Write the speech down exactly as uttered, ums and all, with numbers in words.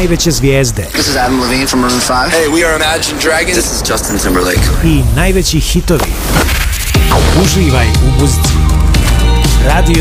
najveće zvijezde. This is Adam Levine from Maroon five. Hey, we are Imagine Dragons. This is Justin Timberlake. I najveći hitovi. Uživaj u muzici. Radio